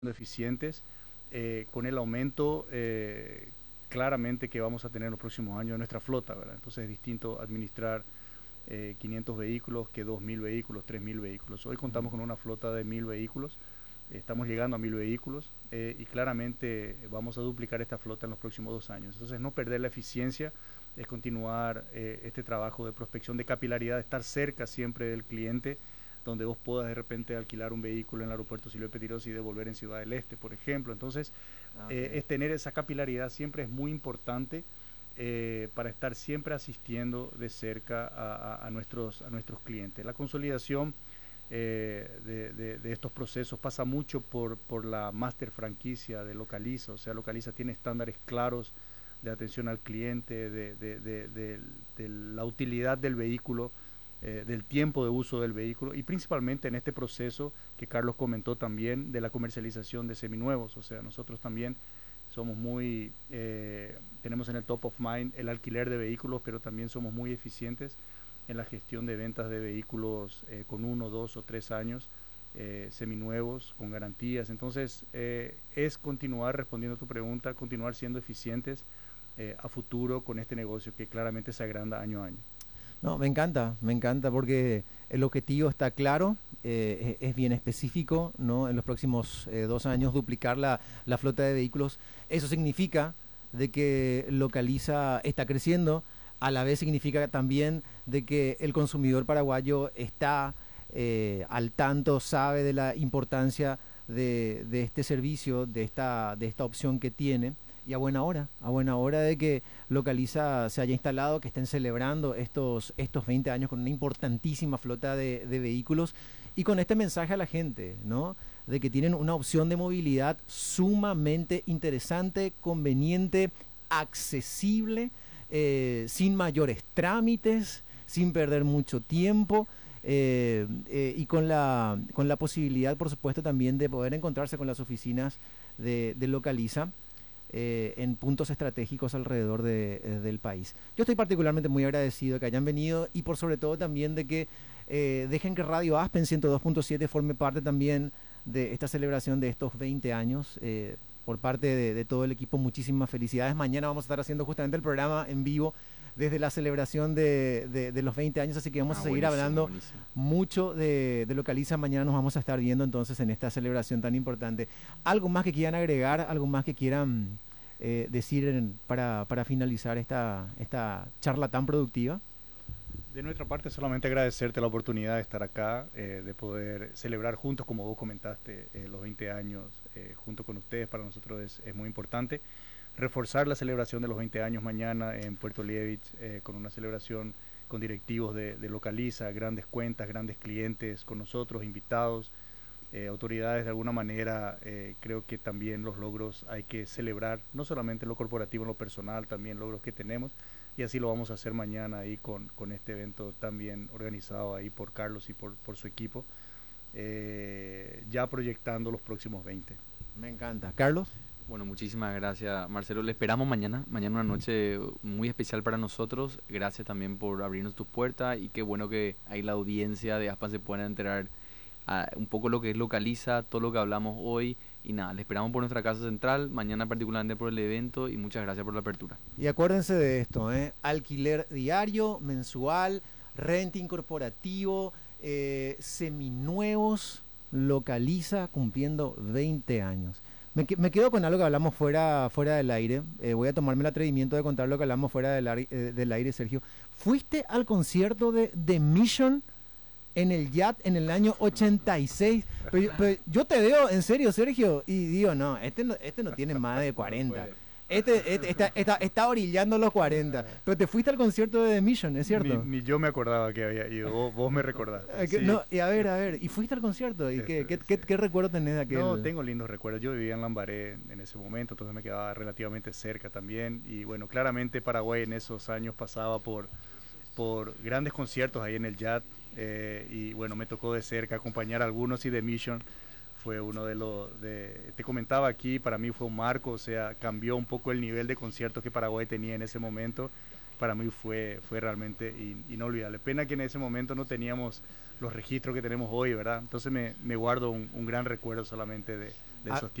eficientes con el aumento claramente que vamos a tener en los próximos años de nuestra flota, ¿verdad? Entonces es distinto administrar 500 vehículos que 2.000 vehículos, 3.000 vehículos. Hoy contamos con una flota de 1.000 vehículos, estamos llegando a 1.000 vehículos y claramente vamos a duplicar esta flota en los próximos 2 años. Entonces no perder la eficiencia es continuar este trabajo de prospección de capilaridad, estar cerca siempre del cliente, donde vos puedas de repente alquilar un vehículo en el aeropuerto Silvio Pettirossi y devolver en Ciudad del Este, por ejemplo. Entonces, es tener esa capilaridad siempre es muy importante para estar siempre asistiendo de cerca a nuestros clientes. La consolidación de estos procesos pasa mucho por la master franquicia de Localiza, o sea, Localiza tiene estándares claros de atención al cliente, de la utilidad del vehículo, del tiempo de uso del vehículo y principalmente en este proceso que Carlos comentó también de la comercialización de seminuevos. O sea, nosotros también somos tenemos en el top of mind el alquiler de vehículos, pero también somos muy eficientes en la gestión de ventas de vehículos con 1, 2 o 3 años, seminuevos, con garantías. Entonces, es continuar respondiendo a tu pregunta, continuar siendo eficientes a futuro con este negocio que claramente se agranda año a año. No, me encanta porque el objetivo está claro, es bien específico, ¿no? En los próximos 2 años duplicar la flota de vehículos. Eso significa de que Localiza está creciendo, a la vez significa también de que el consumidor paraguayo está al tanto, sabe de la importancia de este servicio, de esta opción que tiene. Y a buena hora de que Localiza se haya instalado, que estén celebrando estos 20 años con una importantísima flota de vehículos y con este mensaje a la gente, ¿no? De que tienen una opción de movilidad sumamente interesante, conveniente, accesible, sin mayores trámites, sin perder mucho tiempo. Y con la posibilidad, por supuesto, también de poder encontrarse con las oficinas de Localiza en puntos estratégicos alrededor del país. Yo estoy particularmente muy agradecido de que hayan venido y por sobre todo también de que dejen que Radio Aspen 102.7 forme parte también de esta celebración de estos 20 años. Por parte de todo el equipo, muchísimas felicidades. Mañana vamos a estar haciendo justamente el programa en vivo desde la celebración de los 20 años, así que vamos a seguir hablando mucho de Localiza. Mañana nos vamos a estar viendo entonces en esta celebración tan importante. ¿Algo más que quieran agregar? ¿Algo más que quieran decir para finalizar esta charla tan productiva? De nuestra parte, solamente agradecerte la oportunidad de estar acá, de poder celebrar juntos, como vos comentaste, los 20 años junto con ustedes. Para nosotros es muy importante reforzar la celebración de los 20 años mañana en Puerto Liebich, con una celebración con directivos de Localiza, grandes cuentas, grandes clientes con nosotros, invitados, autoridades. De alguna manera, creo que también los logros hay que celebrar, no solamente en lo corporativo, en lo personal, también logros que tenemos, y así lo vamos a hacer mañana ahí con este evento también organizado ahí por Carlos y por su equipo, ya proyectando los próximos 20. Me encanta. ¿Carlos? Bueno, muchísimas gracias, Marcelo. Le esperamos mañana una noche muy especial para nosotros. Gracias también por abrirnos tus puertas y qué bueno que ahí la audiencia de Aspan se pueda enterar un poco lo que es Localiza, todo lo que hablamos hoy. Y nada, le esperamos por nuestra casa central, mañana particularmente por el evento, y muchas gracias por la apertura. Y acuérdense de esto, alquiler diario, mensual, renting corporativo, seminuevos, Localiza cumpliendo 20 años. Me quedo con algo que hablamos fuera del aire. Voy a tomarme el atrevimiento de contar lo que hablamos fuera del aire, Sergio. ¿Fuiste al concierto de The Mission en el YAT en el año 86? Pero yo te veo en serio, Sergio, y digo, no, este no tiene más de 40. Está orillando los 40. Pero te fuiste al concierto de The Mission, ¿es cierto? Ni yo me acordaba que había ido, vos me recordaste. Sí. No, y a ver, ¿y fuiste al concierto? ¿Y qué recuerdo tenés de aquel? No, tengo lindos recuerdos. Yo vivía en Lambaré en ese momento, entonces me quedaba relativamente cerca también. Y bueno, claramente Paraguay en esos años pasaba por grandes conciertos ahí en el YAT. Y bueno, me tocó de cerca acompañar a algunos, y The Mission fue uno te comentaba aquí, para mí fue un marco, o sea, cambió un poco el nivel de conciertos que Paraguay tenía en ese momento. Para mí fue realmente inolvidable. Pena que en ese momento no teníamos los registros que tenemos hoy, ¿verdad? Entonces me guardo un gran recuerdo solamente de Ah, esos